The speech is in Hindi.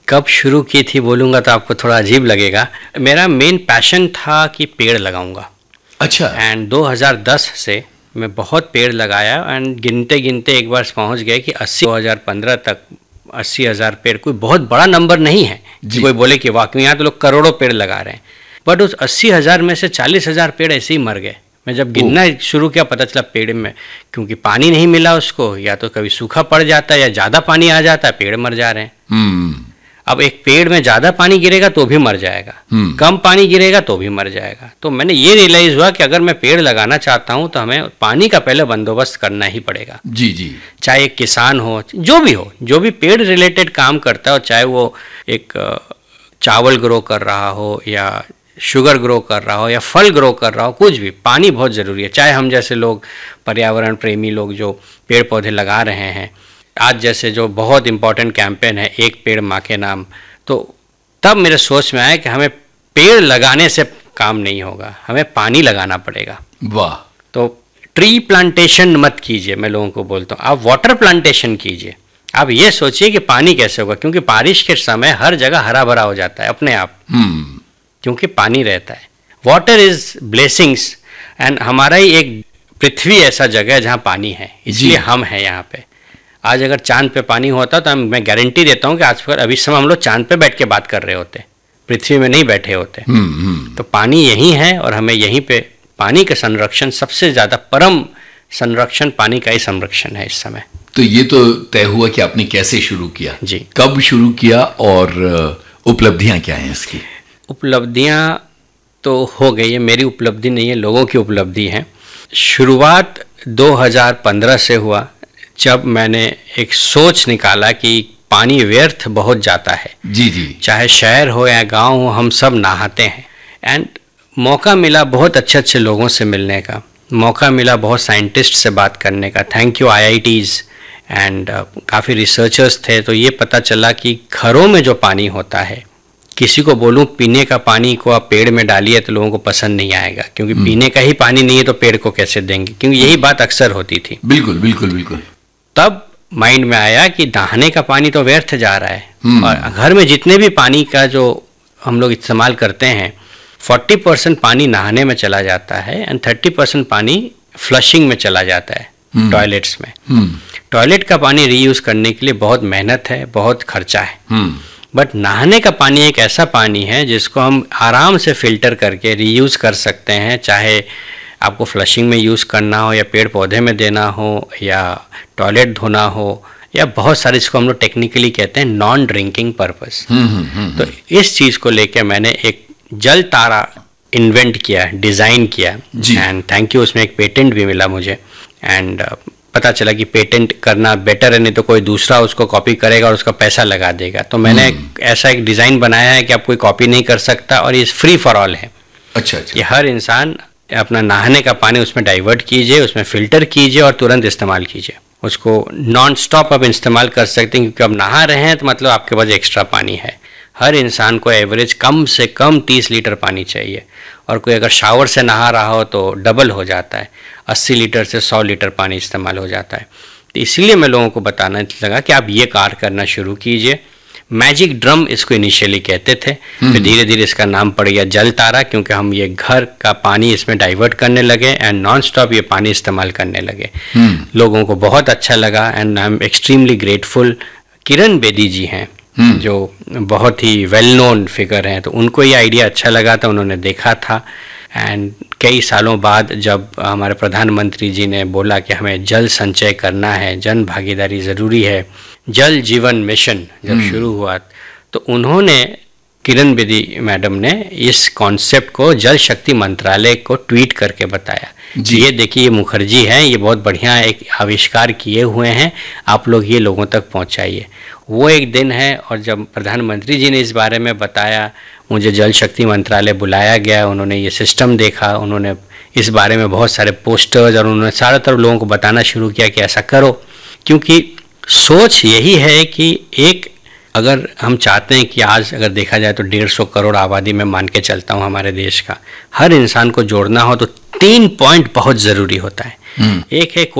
कब शुरू की थी बोलूँगा तो आपको थोड़ा अजीब लगेगा। मेरा मेन पैशन था कि पेड़ लगाऊंगा। अच्छा। एंड 2010 से मैं बहुत पेड़ लगाया एंड गिनते गिनते एक बार पहुंच गए कि 2015 तक 80,000 पेड़ कोई बहुत बड़ा नंबर नहीं है कि कोई बोले कि वाकई यहाँ तो लोग करोड़ों पेड़ लगा रहे हैं, बट उस 80,000 में से 40,000 पेड़ ऐसे ही मर गए। मैं जब गिनना शुरू किया पता चला पेड़ में क्योंकि पानी नहीं मिला उसको, या तो कभी सूखा पड़ जाता है या ज़्यादा पानी आ जाता है, पेड़ मर जा रहे हैं। अब एक पेड़ में ज़्यादा पानी गिरेगा तो भी मर जाएगा, कम पानी गिरेगा तो भी मर जाएगा। तो मैंने ये रियलाइज़ हुआ कि अगर मैं पेड़ लगाना चाहता हूँ तो हमें पानी का पहले बंदोबस्त करना ही पड़ेगा। जी जी। चाहे एक किसान हो, जो भी पेड़ रिलेटेड काम करता है, चाहे वो एक चावल ग्रो कर रहा हो या शुगर ग्रो कर रहा हो या फल ग्रो कर रहा हो, कुछ भी, पानी बहुत ज़रूरी है। चाहे हम जैसे लोग पर्यावरण प्रेमी लोग जो पेड़ पौधे लगा रहे हैं, आज जैसे जो बहुत इम्पोर्टेंट कैंपेन है एक पेड़ माँ के नाम, तो तब मेरे सोच में आया कि हमें पेड़ लगाने से काम नहीं होगा, हमें पानी लगाना पड़ेगा। वाह। तो ट्री प्लांटेशन मत कीजिए, मैं लोगों को बोलता हूँ, आप वाटर प्लांटेशन कीजिए। आप ये सोचिए कि पानी कैसे होगा, क्योंकि बारिश के समय हर जगह हरा भरा हो जाता है अपने आप, क्योंकि पानी रहता है। वाटर इज ब्लेसिंग्स एंड हमारा ही एक पृथ्वी ऐसा जगह है जहाँ पानी है, इसलिए हम हैं यहाँ पे। आज अगर चांद पे पानी होता तो मैं गारंटी देता हूँ कि आज पर अभी समय हम लोग चांद पे बैठ के बात कर रहे होते, पृथ्वी में नहीं बैठे होते। तो पानी यही है और हमें यहीं पे पानी का संरक्षण, सबसे ज़्यादा परम संरक्षण पानी का ही संरक्षण है इस समय। तो ये तो तय हुआ कि आपने कैसे शुरू किया जी, कब शुरू किया और उपलब्धियां क्या हैं इसकी? उपलब्धियां तो हो गई है, मेरी उपलब्धि नहीं है, लोगों की उपलब्धि है। शुरुआत 2015 से हुआ जब मैंने एक सोच निकाला कि पानी व्यर्थ बहुत जाता है। जी जी। चाहे शहर हो या गांव हो, हम सब नहाते हैं। एंड मौका मिला बहुत अच्छे अच्छे लोगों से मिलने का, मौका मिला बहुत साइंटिस्ट से बात करने का, थैंक यू IITs एंड काफ़ी रिसर्चर्स थे। तो ये पता चला कि घरों में जो पानी होता है, किसी को बोलूं पीने का पानी को आप पेड़ में डालिए तो लोगों को पसंद नहीं आएगा, क्योंकि पीने का ही पानी नहीं है तो पेड़ को कैसे देंगे, क्योंकि यही बात अक्सर होती थी। बिल्कुल बिल्कुल बिल्कुल। तब माइंड में आया कि नहाने का पानी तो व्यर्थ जा रहा है, और घर में जितने भी पानी का जो हम लोग इस्तेमाल करते हैं 40% पानी नहाने में चला जाता है एंड 30% पानी फ्लशिंग में चला जाता है टॉयलेट्स में। टॉयलेट का पानी रीयूज करने के लिए बहुत मेहनत है, बहुत खर्चा है, बट नहाने का पानी एक ऐसा पानी है जिसको हम आराम से फिल्टर करके रीयूज कर सकते हैं। चाहे आपको फ्लशिंग में यूज़ करना हो या पेड़ पौधे में देना हो या टॉयलेट धोना हो या बहुत सारे, इसको हम लोग टेक्निकली कहते हैं नॉन ड्रिंकिंग पर्पस। तो इस चीज़ को लेकर मैंने एक जल तारा इन्वेंट किया, डिज़ाइन किया एंड थैंक यू, उसमें एक पेटेंट भी मिला मुझे। एंड पता चला कि पेटेंट करना बेटर है, नहीं तो कोई दूसरा उसको कॉपी करेगा और उसका पैसा लगा देगा। तो मैंने ऐसा एक डिज़ाइन बनाया है कि आप कोई कॉपी नहीं कर सकता और ये फ्री फॉर ऑल है। अच्छा अच्छा। ये हर इंसान अपना नहाने का पानी उसमें डाइवर्ट कीजिए, उसमें फ़िल्टर कीजिए और तुरंत इस्तेमाल कीजिए। उसको नॉन स्टॉप आप इस्तेमाल कर सकते हैं, क्योंकि अब नहा रहे हैं तो मतलब आपके पास एक्स्ट्रा पानी है। हर इंसान को एवरेज कम से कम 30 लीटर पानी चाहिए, और कोई अगर शावर से नहा रहा हो तो डबल हो जाता है, 80 लीटर से 100 लीटर पानी इस्तेमाल हो जाता है। तो इसलिए मैं लोगों को बताना लगा कि आप ये कार्य करना शुरू कीजिए। मैजिक ड्रम इसको इनिशियली कहते थे, फिर धीरे धीरे इसका नाम पड़ गया जल तारा, क्योंकि हम ये घर का पानी इसमें डाइवर्ट करने लगे एंड नॉन स्टॉप ये पानी इस्तेमाल करने लगे। लोगों को बहुत अच्छा लगा and I am extremely grateful. Kiran Bedi जी हैं जो बहुत ही वेल नोन फिगर हैं, तो उनको ये आइडिया अच्छा लगा था, उन्होंने देखा था। एंड कई सालों बाद जब हमारे प्रधानमंत्री जी ने बोला कि हमें जल संचय करना है, जन भागीदारी ज़रूरी है, जल जीवन मिशन जब शुरू हुआ, तो उन्होंने, किरण बेदी मैडम ने इस कॉन्सेप्ट को जल शक्ति मंत्रालय को ट्वीट करके बताया। ये देखिए, ये मुखर्जी हैं, ये बहुत बढ़िया एक आविष्कार किए हुए हैं, आप लोग ये लोगों तक पहुंचाइए। वो एक दिन है, और जब प्रधानमंत्री जी ने इस बारे में बताया, मुझे जल शक्ति मंत्रालय बुलाया गया, उन्होंने ये सिस्टम देखा, उन्होंने इस बारे में बहुत सारे पोस्टर्स और उन्होंने सारे तरफ लोगों को बताना शुरू किया कि ऐसा करो। क्योंकि सोच यही है कि एक, अगर हम चाहते हैं कि आज अगर देखा जाए तो 150 करोड़ आबादी में मान के चलता हूँ हमारे देश का, हर इंसान को जोड़ना हो तो 3 पॉइंट बहुत ज़रूरी होता है। एक है